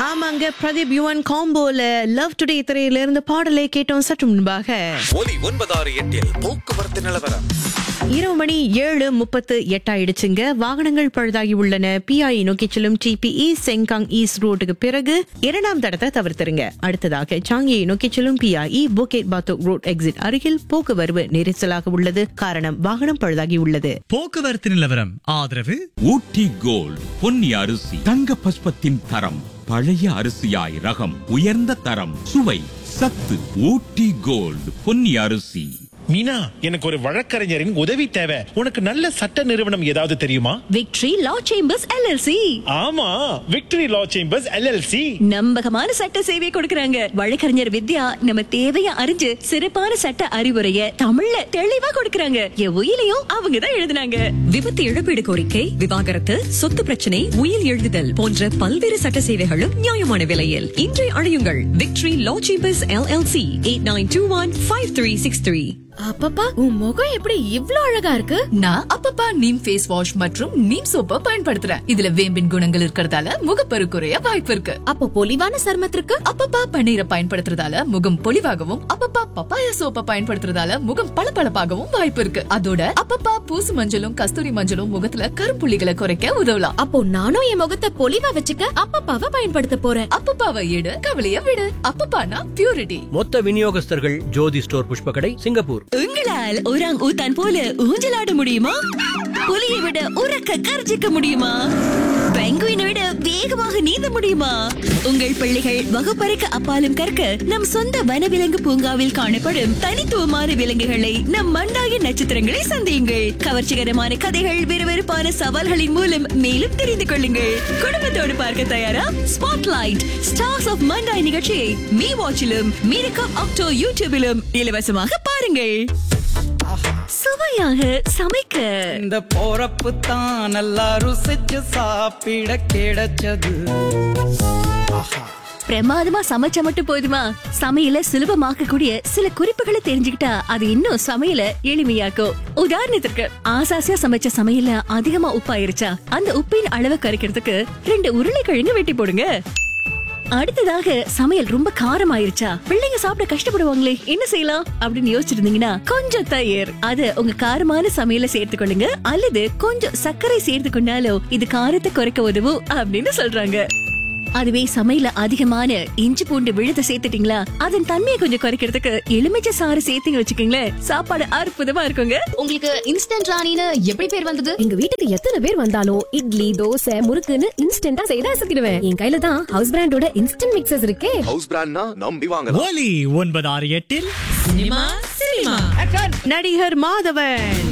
ஆமாங்க, Pradeep Yuvan காம்போல love today திரையில இருந்து பாடலை கேட்டோம் சற்று முன்பாக. ஒலி 968 போக்குவரத்து நிலவரம். இரவு மணி 7:38 ஆயிடுச்சுங்க. வாகனங்கள் பழுதாகி உள்ளன. PI நோக்கி செல்லும் TPE செங்காங் ஈஸ்ட் ரோட்டுக்கு பிறகு 2ஆம் தடத்தை தவிர்த்துருங்க. அடுத்ததாக சாங்கியை நோக்கி செல்லும் PIE புக்கெட் பாத்தோக் ரோட் எக்ஸிட் அருகில் போக்குவரவு நெரிசலாக உள்ளது. காரணம் வாகனம் பழுதாகி உள்ளது. போக்குவரத்து நிலவரம் ஆதரவு ஊட்டி கோல்ட் பொன்னி அரிசி தங்க பஸ்பத்தின் தரம் பழைய அரிசியாய் ரகம் உயர்ந்த தரம் சுவை சத்து. ஊட்டி கோல்ட் பொன்னி அரிசி. மீனா, எனக்கு ஒரு வழக்கறிஞரின் உதவி தேவை. உனக்கு நல்ல சட்ட நிறுவனம் ஏதாவது தெரியுமா? விக்டரி லா சேம்பர்ஸ் LLC. ஆமா, விக்டரி லா சேம்பர்ஸ் LLC நம்பகமான சட்ட சேவையை கொடுக்கறாங்க. வழக்கறிஞர் வித்யா நம்ம தேவைய அறிஞ்சு சிறப்பான சட்ட அறிவுரைய தமிழ்ல தெளிவா கொடுக்கறாங்க. என் உயிலையும் அவங்க தான் எழுதுனாங்க. விபத்து இழப்பீடு கோரிக்கை, விவாகரத்து, சொத்து பிரச்சனை, உயில் எழுதுதல் போன்ற பல்வேறு சட்ட சேவைகளும் நியாயமான விலையில். இன்றை அழையுங்கள் விக்டரி லா சேம்பர்ஸ் LLC 89215363. அப்பப்பா, உன் முகம் எப்படி இவ்ளோ அழகா இருக்கு? நான் அப்பப்பா நீம் ஃபேஸ் வாஷ் மற்றும் நீம் சோப்பை பயன்படுத்துறேன். இதுல வேம்பின் குணங்கள் இருக்கறதால முகப்பரு குறைய வாய்ப்பு இருக்கு. அப்போ பொலிவான சருமத்திற்கு அப்பப்பா பன்னீரை பயன்படுத்துறதால முகம் பொலிவாகவும், அப்பப்பா பப்பாயா சோப்பை பயன்படுத்துறதால முகம் பளபளப்பாகவும் வாய்ப்பு இருக்கு. அதோட அப்பப்பா பூசு மஞ்சளும் கஸ்தூரி மஞ்சளும் முகத்துல கரும்புள்ளிகளை குறைக்க உதவலாம். அப்போ நானும் என் முகத்தை பொலிவா வச்சுக்க அப்பப்பாவை பயன்படுத்த போறேன். அப்பப்பாவை எடு, கவலைய விடு. அப்பப்பானா பியூரிட்டி. மொத்த விநியோகஸ்தர்கள் ஜோதி ஸ்டோர் புஷ்பகடை, சிங்கப்பூர். உங்களால் ஒராங் ஊத்தான் போல ஊஞ்சலாட முடியுமா? புலியை விட உறக்க கர்ஜிக்க முடியுமா? பெங்குயினை விட வேகமாக நீந்த முடியுமா? உங்கள் பிள்ளைகள் வகுப்பறைக்கு அப்பாலும் கற்க நம் சொந்த வனவிலங்கு பூங்காவில் காணப்படும் தனித்துவமான விலங்குகளை, நம் மண்டாய நட்சத்திரங்களை சந்தியுங்கள். கவர்ச்சிகரமான கதைகள், விறுவிறுப்பான சவால்களின் மூலம் மேலும் தெரிந்து கொள்ளுங்கள். குடும்பத்தோடு பார்க்க தயாரா? ஸ்பாட்லைட் ஸ்டார்ஸ் ஆஃப் மண்டாய் நிகழ்ச்சியை மீ வாட்சிலும் மீரகம் அக்டோ யூடியூபிலும் இலவசமாக பாருங்கள். சுவையாக சமைக்க இந்த போறப்பு தான் நல்லா ருசிச்சு சாப்பிட கிடைச்சது. பிரமாதமா சமைச்ச மட்டும் போதுமா? சமையல சுலபமாக்க கூடிய சில குறிப்புகளை தெரிஞ்சுக்கிட்டா அது இன்னும் சமையல எளிமையாக்கும். உதாரணத்துக்கு, ஆசாசியா சமைச்ச சமையல அதிகமா உப்பாயிருச்சா அந்த உப்பின் அளவை கரைக்கிறதுக்கு 2 உருளைக்கிழங்கு வெட்டி போடுங்க. அடுத்ததாக, சமையல் ரொம்ப காரம் ஆயிருச்சா, பிள்ளைங்க சாப்பிட கஷ்டப்படுவாங்களே, என்ன செய்யலாம் அப்படின்னு யோசிச்சிருந்தீங்கன்னா கொஞ்சம் தயிர் அது உங்க காரமான சமையல சேர்த்துக்கொள்ளுங்க. அல்லது கொஞ்சம் சர்க்கரை சேர்த்து கொண்டாலும் இது காரத்தை குறைக்க உதவும் அப்படின்னு சொல்றாங்க. அதுவே சமையல அதிகமான இஞ்சி பூண்டு விழுத சேர்த்துட்டீங்களா, அதன் தன்மையை கொஞ்சம் குறைக்கிறதுக்கு எலுமிச்சை சாறு சேர்த்து வச்சுக்கீங்களேன், சாப்பாடு அற்புதமா இருக்குங்க. உங்களுக்கு இன்ஸ்டன்ட் ராணின்னு எப்படி பேர் வந்தது? எங்க வீட்டுக்கு எத்தனை பேர் வந்தாலும் இட்லி, தோசை, முறுக்குன்னு இன்ஸ்டன்டா செய்து அசத்திடுவேன். என் கையில தான் ஹவுஸ் பிராண்டோட இன்ஸ்டன்ட் மிக்சர்ஸ் இருக்கே. ஹவுஸ் பிராண்ட்னா நம்பி வாங்கலாம். ஒலி 968 சினிமா சினிமா. நடிகர் மாதவன்.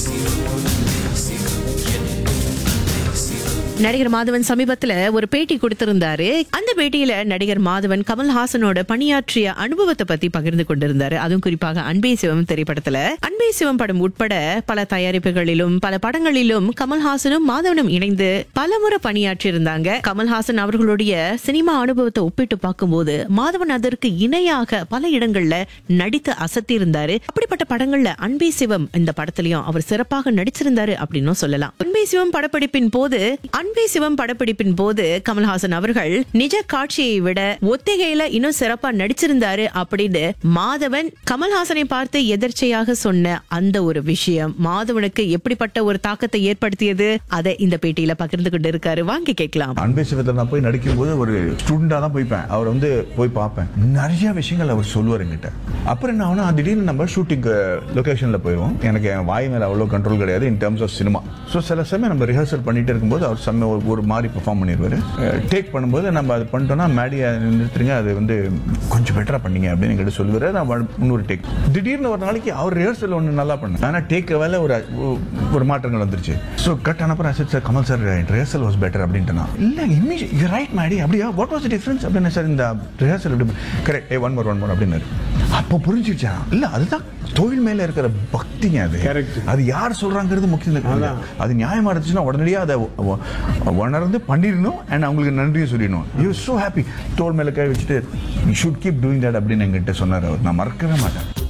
நடிகர் மாதவன் சமீபத்துல ஒரு பேட்டி கொடுத்திருந்தாரு. அந்த பேட்டியில நடிகர் மாதவன் கமல்ஹாசனோட பணியாற்றிய அனுபவத்தை பத்தி பகிர்ந்து கொண்டிருந்தாரு. அதுவும் குறிப்பாக அன்பே சிவம் திரைப்படத்துல, அன்பே சிவம் படம் உட்பட பல தயாரிப்புகளிலும் பல படங்களிலும் கமல்ஹாசனும் மாதவனும் இணைந்து பலமுறை பணியாற்றி இருந்தாங்க. கமல்ஹாசன் அவர்களுடைய சினிமா அனுபவத்தை ஒப்பிட்டு பார்க்கும்போது மாதவன் அதற்கு இணையாக பல இடங்கள்ல நடித்து அசத்தி இருந்தாரு. அப்படிப்பட்ட படங்கள்ல அன்பே சிவம் இந்த படத்திலையும் அவர் சிறப்பாக நடிச்சிருந்தாரு அப்படின்னு சொல்லலாம். அன்பே சிவம் படப்பிடிப்பின் போது கமல்ஹாசன் அவர்கள் நிஜ காட்சியை விட ஒத்திகையில இன்னும் சிறப்பா நடிச்சிருந்தாரு அப்படின்னு மாதவன் கமல்ஹாசனை பார்த்து எதர்ச்சையாக சொன்ன அந்த ஒரு விஷயம் மாதவனுக்கு எப்படிப்பட்ட ஒரு தாக்கத்தை ஏற்படுத்தியது, அதை இந்த பேட்டியில பகிர்ந்து கொண்டு இருக்காரு. வாங்கி கேட்கலாம். அன்பே சிவத்தில் நான் போய் நடிக்கும் போது ஒரு ஸ்டூடெண்டா தான் போய்ப்பேன். அவர் போய் பார்ப்பேன். நிறைய விஷயங்கள் அவர் சொல்லுவார் என்கிட்ட. அப்புறம் என்ன ஆகுனா, திடீர்னு நம்ம ஷூட்டிங் லொகேஷன்ல போயிடுவோம். எனக்கு என் வாய் மேல அவ்வளவு கண்ட்ரோல் கிடையாது in terms of cinema. So சில சமயம் நம்ம ரிஹர்சல் பண்ணிட்டு இருக்கும்போது அவர் ஒரு மாதிரி பெர்ஃபார்ம் பண்ணிடுவாரு. டேக் பண்ணும்போது நம்ம அது பண்ணிட்டோம்னா மேடியை நிறுத்துறீங்க, அது கொஞ்சம் பெட்டரா பண்ணீங்க அப்படின்னு எங்கிட்ட சொல்லுவாரு. நான் இன்னொரு டேக். திடீர்னு ஒரு நாளைக்கு அவர் ரிஹர்சல் ஒன்று நல்லா பண்ணேன், ஆனால் டேக் வேலை ஒரு மாற்றங்கள் வந்துருச்சு. So cut ஆனப்பறம் sir sir Kamal sir rehearsal was better அப்படின்ட்டு. இல்லை யூ ரைட் மேடி, அப்படியா, வாட் வாஸ் தி டிஃபரன்ஸ் அப்படின்னு. சார் இந்த ரிஹர்சல் எப்படி கரெக்ட், ஒன் மோர் அப்படின்னாரு. அப்போ புரிஞ்சிருச்சா, இல்லை அதுதான் தொழில் மேல இருக்கிற பக்திங்க. அது யார் சொல்றாங்கிறது முக்கியம் இல்லை. அது நியாயமா இருந்துச்சுன்னா உடனடியாக அதை உணர்ந்து பண்ணிடணும். அண்ட் அவங்களுக்கு நன்றியும் சொல்லிடணும். You so happy. தோல் மேல கை வச்சுட்டு you should keep doing that அப்படின்னு என்கிட்ட சொன்னார் அவர். நான் மறக்கவே மாட்டேன்.